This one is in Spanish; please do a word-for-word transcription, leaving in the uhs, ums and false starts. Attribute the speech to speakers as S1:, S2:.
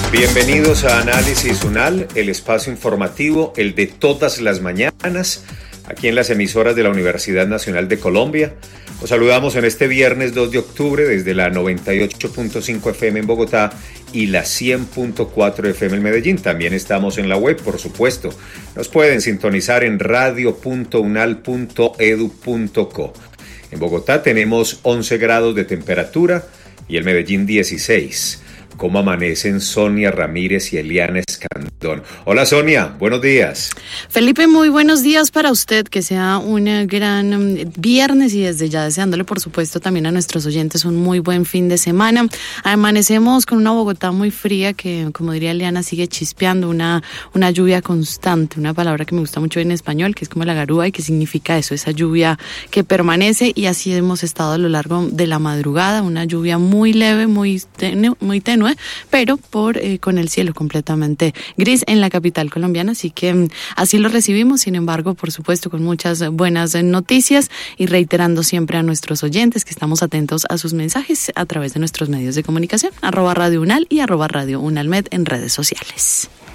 S1: Bienvenidos a Análisis UNAL, el espacio informativo, el de todas las mañanas, aquí en las emisoras de la Universidad Nacional de Colombia. Los saludamos en este viernes dos de octubre desde la noventa y ocho punto cinco F M en Bogotá y la cien punto cuatro F M en Medellín. También estamos en la web, por supuesto. Nos pueden sintonizar en radio punto unal punto edu punto co. En Bogotá tenemos once grados de temperatura y en Medellín dieciséis. ¿Cómo amanecen Sonia Ramírez y Eliana Escandón? Hola Sonia, buenos días.
S2: Felipe, muy buenos días para usted, que sea un gran viernes y desde ya deseándole por supuesto también a nuestros oyentes un muy buen fin de semana. Amanecemos con una Bogotá muy fría que, como diría Eliana, sigue chispeando, una, una lluvia constante, una palabra que me gusta mucho en español, que es como la garúa y que significa eso, esa lluvia que permanece, y así hemos estado a lo largo de la madrugada, una lluvia muy leve, muy tenue, muy tenue pero por eh, con el cielo completamente gris en la capital colombiana, así que mm, así lo recibimos. Sin embargo, por supuesto, con muchas buenas noticias y reiterando siempre a nuestros oyentes que estamos atentos a sus mensajes a través de nuestros medios de comunicación, arroba Radio Unal y arroba Radio Unalmed en redes sociales.